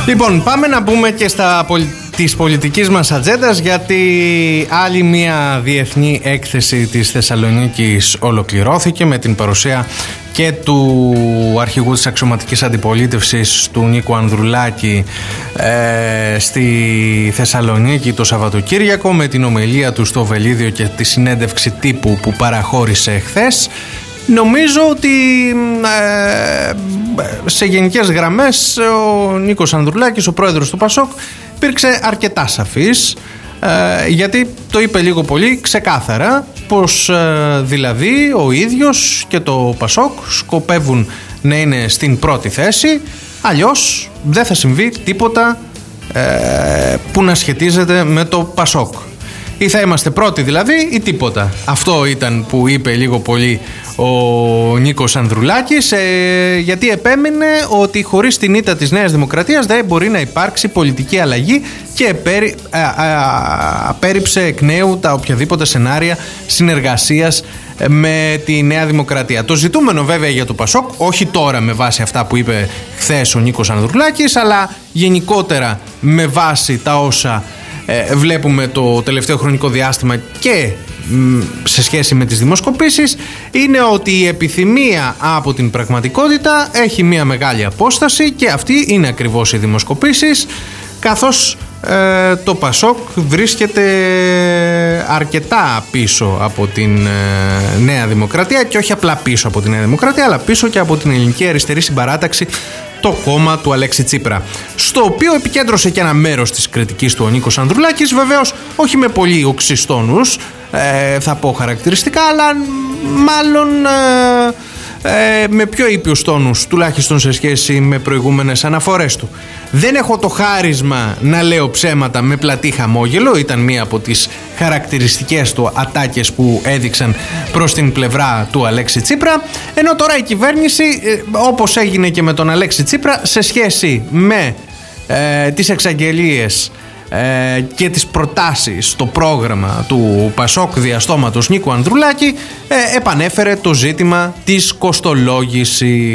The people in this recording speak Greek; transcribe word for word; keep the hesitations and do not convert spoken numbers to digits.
Λοιπόν, πάμε να πούμε και στα πολι... της πολιτικής μας ατζέντας, γιατί άλλη μια διεθνή έκθεση της Θεσσαλονίκης ολοκληρώθηκε με την παρουσία και του αρχηγού της αξιωματικής αντιπολίτευσης του Νίκου Ανδρουλάκη ε, στη Θεσσαλονίκη το Σαββατοκύριακο, με την ομιλία του στο Βελίδιο και τη συνέντευξη τύπου που παραχώρησε χθες. Νομίζω ότι ε, σε γενικές γραμμές ο Νίκος Ανδρουλάκης, ο πρόεδρος του ΠΑΣΟΚ, υπήρξε αρκετά σαφής, ε, γιατί το είπε λίγο πολύ ξεκάθαρα πως ε, δηλαδή ο ίδιος και το ΠΑΣΟΚ σκοπεύουν να είναι στην πρώτη θέση, αλλιώς δεν θα συμβεί τίποτα ε, που να σχετίζεται με το ΠΑΣΟΚ. Ή θα είμαστε πρώτοι δηλαδή ή τίποτα. Αυτό ήταν που είπε λίγο πολύ ο Νίκος Ανδρουλάκης, ε, γιατί επέμεινε ότι χωρίς την ήττα της Νέας Δημοκρατίας δεν μπορεί να υπάρξει πολιτική αλλαγή και επέρι, α, α, απέρριψε εκ νέου τα οποιαδήποτε σενάρια συνεργασίας με τη Νέα Δημοκρατία. Το ζητούμενο βέβαια για το ΠΑΣΟΚ, όχι τώρα με βάση αυτά που είπε χθες ο Νίκος Ανδρουλάκης, αλλά γενικότερα με βάση τα όσα Ε, βλέπουμε το τελευταίο χρονικό διάστημα και μ, σε σχέση με τις δημοσκοπήσεις, είναι ότι η επιθυμία από την πραγματικότητα έχει μια μεγάλη απόσταση, και αυτή είναι ακριβώς οι δημοσκοπήσεις, καθώς ε, το ΠΑΣΟΚ βρίσκεται αρκετά πίσω από την ε, Νέα Δημοκρατία, και όχι απλά πίσω από την Νέα Δημοκρατία, αλλά πίσω και από την Ελληνική Αριστερή Συμπαράταξη, το κόμμα του Αλέξη Τσίπρα, στο οποίο επικέντρωσε και ένα μέρος της κριτικής του ο Νίκος Ανδρουλάκης, βεβαίως όχι με πολύ οξυστόνους ε, θα πω χαρακτηριστικά, αλλά μάλλον ε, ε, με πιο ήπιους τόνους, τουλάχιστον σε σχέση με προηγούμενες αναφορές του. Δεν έχω το χάρισμα να λέω ψέματα με πλατή χαμόγελο, ήταν μία από τις χαρακτηριστικές του ατάκες που έδειξαν προς την πλευρά του Αλέξη Τσίπρα, ενώ τώρα η κυβέρνηση, όπως έγινε και με τον Αλέξη Τσίπρα, σε σχέση με ε, τις εξαγγελίες ε, και τις προτάσεις στο πρόγραμμα του ΠΑΣΟΚ διαστόματος Νίκου Ανδρουλάκη, ε, επανέφερε το ζήτημα της κοστολόγησης.